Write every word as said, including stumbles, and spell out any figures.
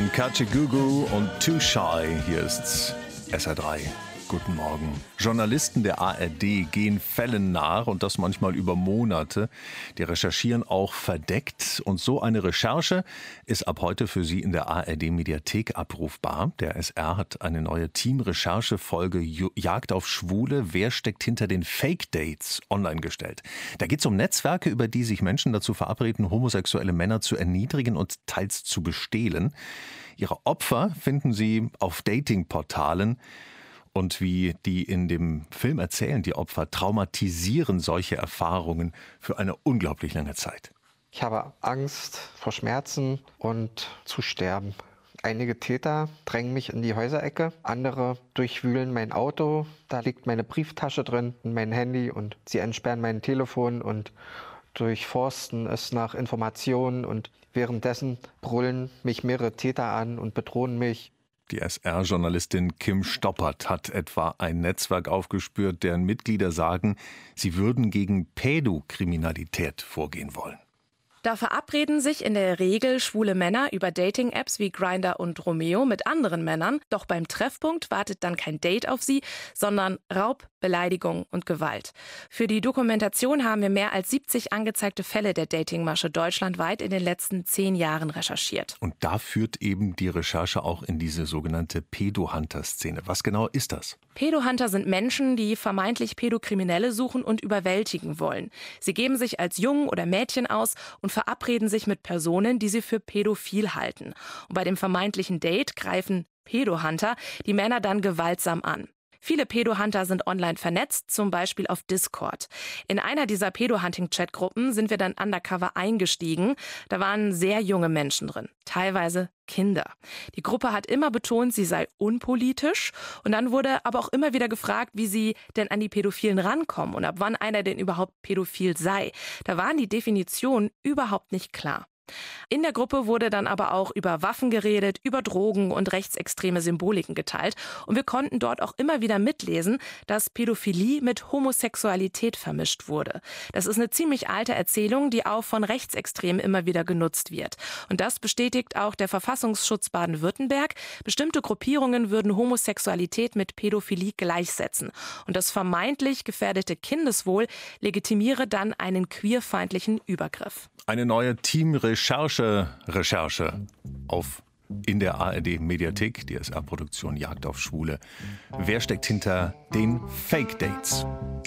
Von Kachegugu und Too Shy. Hier ist S R drei. Guten Morgen. Journalisten der A R D gehen Fällen nach und das manchmal über Monate. Die recherchieren auch verdeckt und so eine Recherche ist ab heute für Sie in der A R D-Mediathek abrufbar. Der S R hat eine neue Team-Recherche-Folge Jagd auf Schwule. Wer steckt hinter den Fake-Dates online gestellt? Da geht es um Netzwerke, über die sich Menschen dazu verabreden, homosexuelle Männer zu erniedrigen und teils zu bestehlen. Ihre Opfer finden Sie auf Dating-Portalen. Und wie die in dem Film erzählen, die Opfer traumatisieren solche Erfahrungen für eine unglaublich lange Zeit. Ich habe Angst vor Schmerzen und zu sterben. Einige Täter drängen mich in die Häuserecke, andere durchwühlen mein Auto. Da liegt meine Brieftasche drin und mein Handy und sie entsperren mein Telefon und durchforsten es nach Informationen und währenddessen brüllen mich mehrere Täter an und bedrohen mich. Die S R-Journalistin Kim Stoppert hat etwa ein Netzwerk aufgespürt, deren Mitglieder sagen, sie würden gegen Pädokriminalität vorgehen wollen. Da verabreden sich in der Regel schwule Männer über Dating-Apps wie Grindr und Romeo mit anderen Männern. Doch beim Treffpunkt wartet dann kein Date auf sie, sondern Raub, Beleidigung und Gewalt. Für die Dokumentation haben wir mehr als siebzig angezeigte Fälle der Datingmasche deutschlandweit in den letzten zehn Jahren recherchiert. Und da führt eben die Recherche auch in diese sogenannte Pädo-Hunter-Szene. Was genau ist das? Pädo-Hunter sind Menschen, die vermeintlich Pädokriminelle suchen und überwältigen wollen. Sie geben sich als Jungen oder Mädchen aus und verabreden sich mit Personen, die sie für pädophil halten. Und bei dem vermeintlichen Date greifen Pädo-Hunter die Männer dann gewaltsam an. Viele Pädo-Hunter sind online vernetzt, zum Beispiel auf Discord. In einer dieser Pädo-Hunting-Chatgruppen sind wir dann undercover eingestiegen. Da waren sehr junge Menschen drin, teilweise Kinder. Die Gruppe hat immer betont, sie sei unpolitisch. Und dann wurde aber auch immer wieder gefragt, wie sie denn an die Pädophilen rankommen und ab wann einer denn überhaupt pädophil sei. Da waren die Definitionen überhaupt nicht klar. In der Gruppe wurde dann aber auch über Waffen geredet, über Drogen und rechtsextreme Symboliken geteilt. Und wir konnten dort auch immer wieder mitlesen, dass Pädophilie mit Homosexualität vermischt wurde. Das ist eine ziemlich alte Erzählung, die auch von Rechtsextremen immer wieder genutzt wird. Und das bestätigt auch der Verfassungsschutz Baden-Württemberg. Bestimmte Gruppierungen würden Homosexualität mit Pädophilie gleichsetzen. Und das vermeintlich gefährdete Kindeswohl legitimiere dann einen queerfeindlichen Übergriff. Eine neue Team-Recherche, Recherche auf in der A R D-Mediathek, die S R-Produktion Jagd auf Schwule. Wer steckt hinter den Fake-Dates?